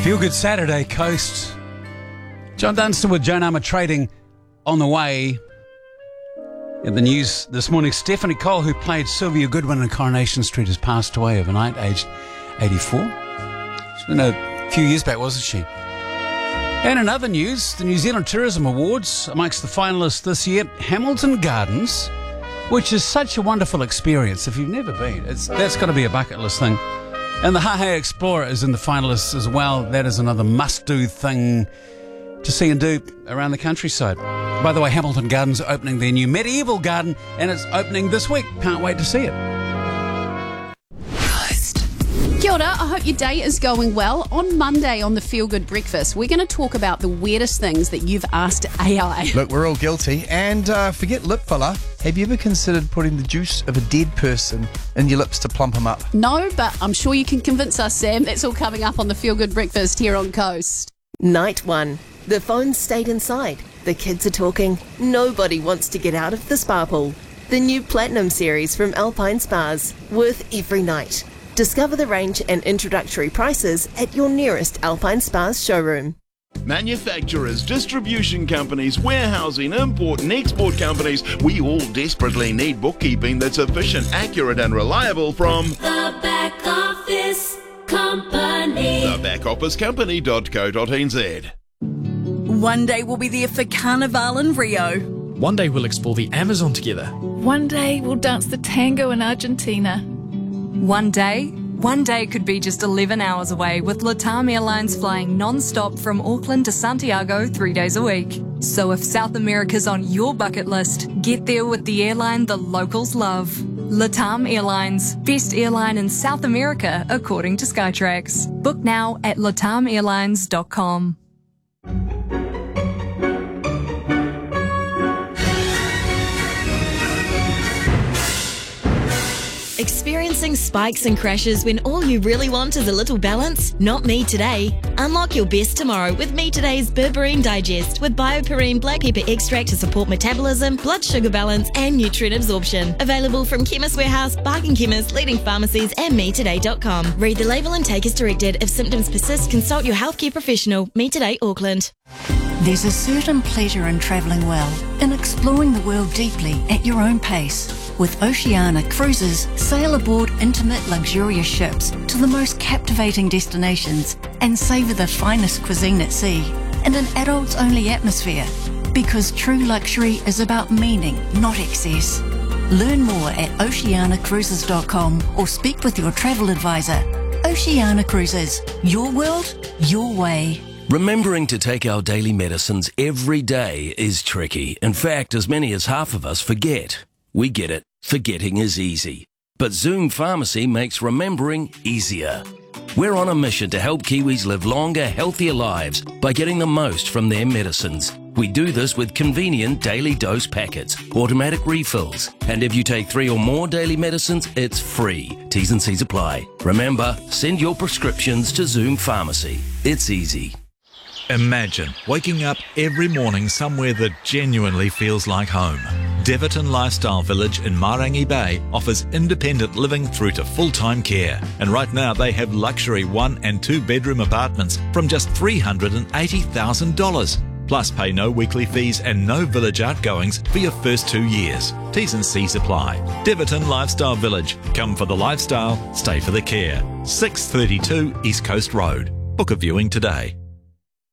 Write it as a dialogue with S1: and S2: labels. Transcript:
S1: Feel Good Saturday, Coast. John Dunstan with Joan Armour Trading on the way. In the news this morning, Stephanie Cole, who played Sylvia Goodwin in Coronation Street, has passed away overnight, aged 84. She's been a few years back, wasn't she? And in other news, the New Zealand Tourism Awards, amongst the finalists this year, Hamilton Gardens, which is such a wonderful experience. If you've never been, that's got to be a bucket list thing. And the Hahei Explorer is in the finalists as well. That is another must-do thing to see and do around the countryside. By the way, Hamilton Gardens are opening their new medieval garden, and it's opening this week. Can't wait to see it.
S2: Kia ora, I hope your day is going well. On Monday on the Feel Good Breakfast, we're going to talk about the weirdest things that you've asked AI.
S3: Look, we're all guilty. And forget lip filler. Have you ever considered putting the juice of a dead person in your lips to plump them up?
S2: No, but I'm sure you can convince us, Sam. That's all coming up on the Feel Good Breakfast here on Coast.
S4: Night 1. The phones stayed inside. The kids are talking. Nobody wants to get out of the spa pool. The new Platinum series from Alpine Spas. Worth every night. Discover the range and introductory prices at your nearest Alpine Spas showroom.
S5: Manufacturers, distribution companies, warehousing, import and export companies, we all desperately need bookkeeping that's efficient, accurate and reliable from
S6: The Back Office Company.
S5: thebackofficecompany.co.nz.
S7: One day we'll be there for Carnival in Rio.
S8: One day we'll explore the Amazon together.
S9: One day we'll dance the tango in Argentina.
S10: One day could be just 11 hours away with LATAM Airlines flying non-stop from Auckland to Santiago 3 days a week. So if South America's on your bucket list, get there with the airline the locals love. LATAM Airlines, best airline in South America according to Skytrax. Book now at latameairlines.com.
S11: Experiencing spikes and crashes when all you really want is a little balance? Not me today. Unlock your best tomorrow with Me Today's Berberine Digest with BioPerine black pepper extract to support metabolism, blood sugar balance and nutrient absorption. Available from Chemist Warehouse, Bargain Chemist, leading pharmacies and metoday.com. Read the label and take as directed. If symptoms persist, consult your healthcare professional. Me Today, Auckland.
S12: There's a certain pleasure in travelling well, in exploring the world deeply at your own pace. With Oceania Cruises, sail aboard intimate, luxurious ships to the most captivating destinations and savour the finest cuisine at sea in an adults-only atmosphere. Because true luxury is about meaning, not excess. Learn more at oceanacruises.com or speak with your travel advisor. Oceania Cruises, your world, your way.
S13: Remembering to take our daily medicines every day is tricky. In fact, as many as half of us forget. We get it. Forgetting is easy. But Zoom Pharmacy makes remembering easier. We're on a mission to help Kiwis live longer, healthier lives by getting the most from their medicines. We do this with convenient daily dose packets, automatic refills, and if you take 3 or more daily medicines, it's free. T's and C's apply. Remember, send your prescriptions to Zoom Pharmacy. It's easy.
S14: Imagine waking up every morning somewhere that genuinely feels like home. Deverton Lifestyle Village in Marangi Bay offers independent living through to full-time care. And right now they have luxury 1 and 2 bedroom apartments from just $380,000. Plus pay no weekly fees and no village outgoings for your first 2 years. T's and C's apply. Deverton Lifestyle Village. Come for the lifestyle, stay for the care. 632 East Coast Road. Book a viewing today.